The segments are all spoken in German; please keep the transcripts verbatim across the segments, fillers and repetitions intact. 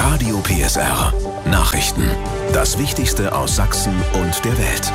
Radio P S R. Nachrichten. Das Wichtigste aus Sachsen und der Welt.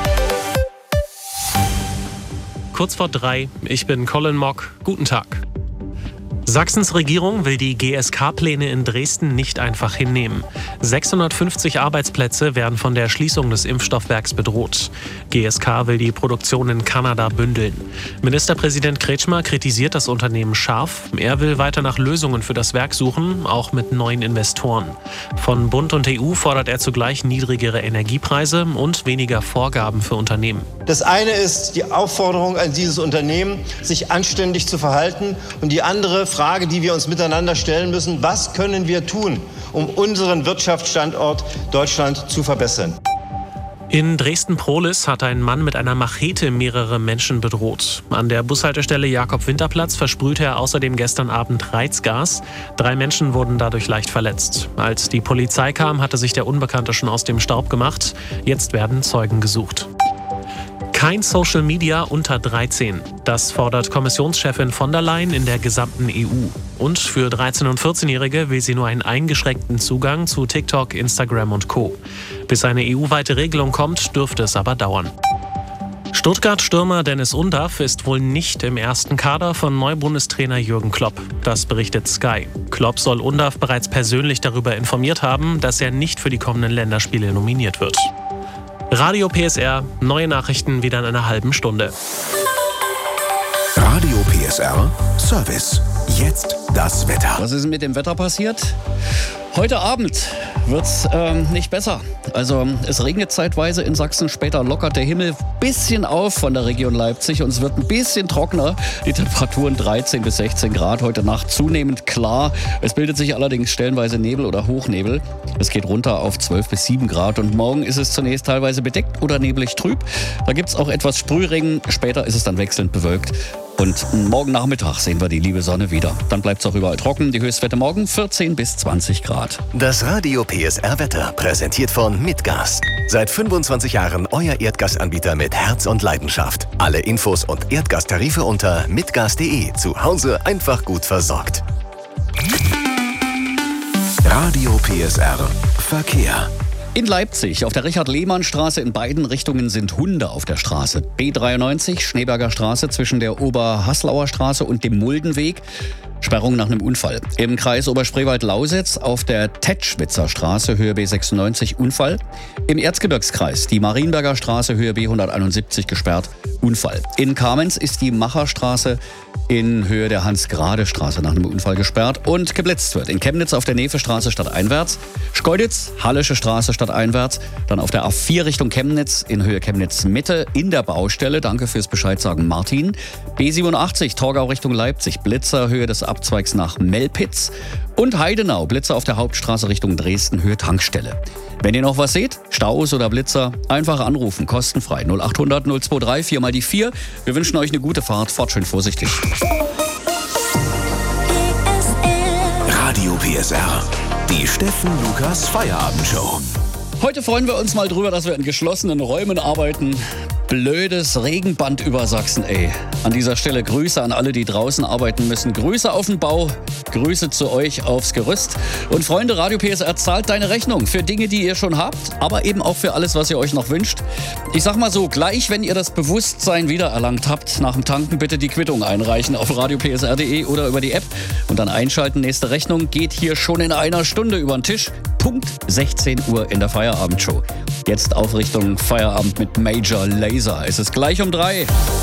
Kurz vor drei, ich bin Colin Mock. Guten Tag. Sachsens Regierung will die G S K-Pläne in Dresden nicht einfach hinnehmen. sechshundertfünfzig Arbeitsplätze werden von der Schließung des Impfstoffwerks bedroht. G S K will die Produktion in Kanada bündeln. Ministerpräsident Kretschmer kritisiert das Unternehmen scharf. Er will weiter nach Lösungen für das Werk suchen, auch mit neuen Investoren. Von Bund und E U fordert er zugleich niedrigere Energiepreise und weniger Vorgaben für Unternehmen. Das eine ist die Aufforderung an dieses Unternehmen, sich anständig zu verhalten, und die andere Frage, die wir uns miteinander stellen müssen: Was können wir tun, um unseren Wirtschaftsstandort Deutschland zu verbessern? In Dresden-Prohlis hat ein Mann mit einer Machete mehrere Menschen bedroht. An der Bushaltestelle Jakob-Winter-Platz versprühte er außerdem gestern Abend Reizgas. Drei Menschen wurden dadurch leicht verletzt. Als die Polizei kam, hatte sich der Unbekannte schon aus dem Staub gemacht. Jetzt werden Zeugen gesucht. Kein Social Media unter dreizehn. Das fordert Kommissionschefin von der Leyen in der gesamten E U. Und für dreizehn- und vierzehnjährige will sie nur einen eingeschränkten Zugang zu TikTok, Instagram und Co. Bis eine E U-weite Regelung kommt, dürfte es aber dauern. Stuttgart-Stürmer Dennis Undaff ist wohl nicht im ersten Kader von Neubundestrainer Jürgen Klopp. Das berichtet Sky. Klopp soll Undaff bereits persönlich darüber informiert haben, dass er nicht für die kommenden Länderspiele nominiert wird. Radio P S R, neue Nachrichten wieder in einer halben Stunde. Radio P S R Service. Jetzt das Wetter. Was ist mit dem Wetter passiert? Heute Abend wird's ähm, nicht besser. Also es regnet zeitweise in Sachsen, später lockert der Himmel ein bisschen auf von der Region Leipzig und es wird ein bisschen trockener. Die Temperaturen dreizehn bis sechzehn Grad, heute Nacht zunehmend klar. Es bildet sich allerdings stellenweise Nebel oder Hochnebel. Es geht runter auf zwölf bis sieben Grad und morgen ist es zunächst teilweise bedeckt oder neblig trüb. Da gibt's auch etwas Sprühregen, später ist es dann wechselnd bewölkt. Und morgen Nachmittag sehen wir die liebe Sonne wieder. Dann bleibt es auch überall trocken. Die Höchstwerte morgen vierzehn bis zwanzig Grad. Das Radio P S R Wetter präsentiert von Mitgas. Seit fünfundzwanzig Jahren euer Erdgasanbieter mit Herz und Leidenschaft. Alle Infos und Erdgastarife unter mitgas punkt de. Zu Hause einfach gut versorgt. Radio P S R Verkehr. In Leipzig, auf der Richard-Lehmann-Straße in beiden Richtungen sind Hunde auf der Straße. B dreiundneunzig, Schneeberger Straße zwischen der Oberhaslauer Straße und dem Muldenweg. Sperrung nach einem Unfall. Im Kreis Oberspreewald-Lausitz auf der Tetschwitzer Straße, Höhe B sechsundneunzig, Unfall. Im Erzgebirgskreis die Marienberger Straße, Höhe B hunderteinundsiebzig, gesperrt, Unfall. In Kamenz ist die Macherstraße in Höhe der Hans-Grade-Straße nach einem Unfall gesperrt und geblitzt wird. In Chemnitz auf der Nevestraße stadteinwärts, Schkeuditz, Hallische Straße stadteinwärts, dann auf der A vier Richtung Chemnitz in Höhe Chemnitz-Mitte in der Baustelle. Danke fürs Bescheid sagen, Martin. B siebenundachtzig, Torgau Richtung Leipzig, Blitzer, Höhe des Abzweigs nach Melpitz. Und Heidenau, Blitzer auf der Hauptstraße Richtung Dresden, Höhe Tankstelle. Wenn ihr noch was seht, Staus oder Blitzer, einfach anrufen, kostenfrei. null achthundert null dreiundzwanzig, vier mal die vier. Wir wünschen euch eine gute Fahrt, fahrt schön vorsichtig. Radio P S R, die Steffen Lukas Feierabendshow. Heute freuen wir uns mal drüber, dass wir in geschlossenen Räumen arbeiten. Blödes Regenband über Sachsen, ey. An dieser Stelle Grüße an alle, die draußen arbeiten müssen. Grüße auf den Bau, Grüße zu euch aufs Gerüst. Und Freunde, Radio P S R zahlt deine Rechnung für Dinge, die ihr schon habt, aber eben auch für alles, was ihr euch noch wünscht. Ich sag mal so, gleich wenn ihr das Bewusstsein wiedererlangt habt, nach dem Tanken bitte die Quittung einreichen auf radio p s r punkt de oder über die App und dann einschalten. Nächste Rechnung geht hier schon in einer Stunde über den Tisch. Punkt sechzehn Uhr in der Feierabendshow. Jetzt auf Richtung Feierabend mit Major Lazer. Es ist gleich um drei.